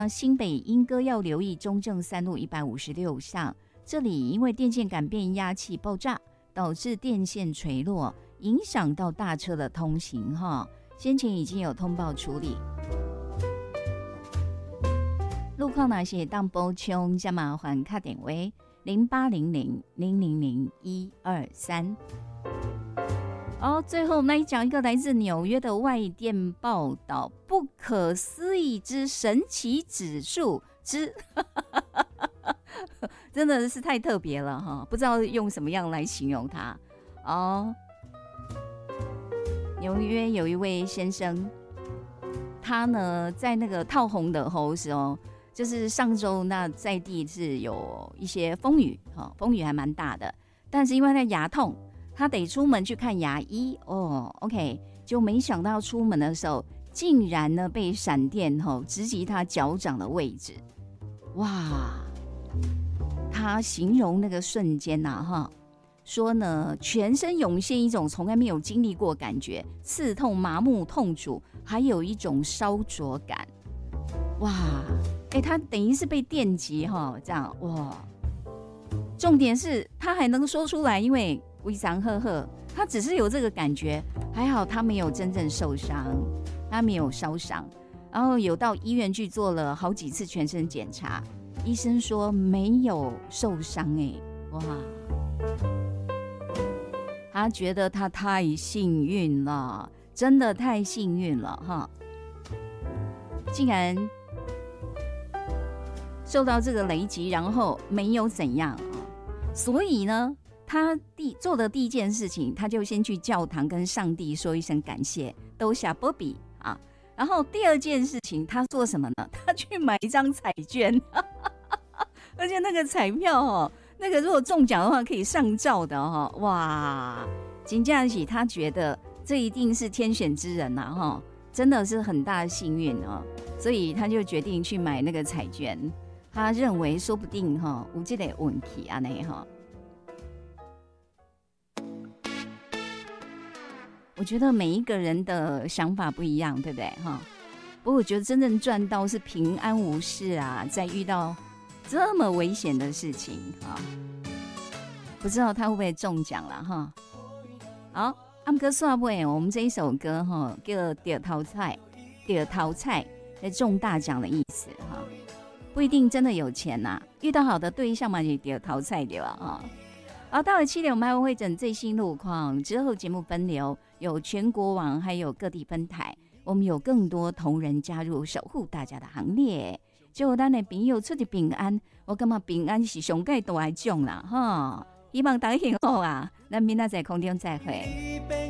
新北莺歌要留意中正3路156巷，这里因为电线杆变压器爆炸，导致电线垂落，影响到大车的通行哈。先前已经有通报处理。路况哪些当补充，加麻烦卡点位0800000123。最后我们来讲一个来自纽约的外电报道，不可思议之神奇指数之真的是太特别了哈，不知道用什么样来形容它纽约有一位先生，他呢在那个套红的时候，就是上周那在地是有一些风雨风雨还蛮大的，但是因为他牙痛，他得出门去看牙医OK， 就没想到出门的时候，竟然呢被闪电直击他脚掌的位置，哇！他形容那个瞬间说呢，全身涌现一种从来没有经历过感觉，刺痛、麻木、痛楚，还有一种烧灼感。哇！他等于是被电击这样哇！重点是他还能说出来，因为微常赫赫，他只是有这个感觉，还好他没有真正受伤，他没有烧伤，然后有到医院去做了好几次全身检查，医生说没有受伤哇！他觉得他太幸运了，真的太幸运了竟然受到这个雷击，然后没有怎样所以呢，他做的第一件事情，他就先去教堂跟上帝说一声感谢，都下波比然后第二件事情，他做什么呢？他去买一张彩券，而且那个彩票那个如果中奖的话可以上照的哇！真的是他觉得这一定是天选之人真的是很大的幸运所以他就决定去买那个彩券。他认为说不定有这个问题我觉得每一个人的想法不一样，对不对不过我觉得真正赚到是平安无事在遇到这么危险的事情不知道他会不会中奖了好，不过算尾我们这一首歌叫得头菜，得头菜在中大奖的意思不一定真的有钱遇到好的对象嘛，就得头菜对吧好，到了7点我们还会整最新路况，之后节目分流，有全国网还有各地分台，我们有更多同仁加入守护大家的行列，就我们的朋友出去平安，我感觉平安是上最大的奖啦希望大家幸福咱明仔载空中再会。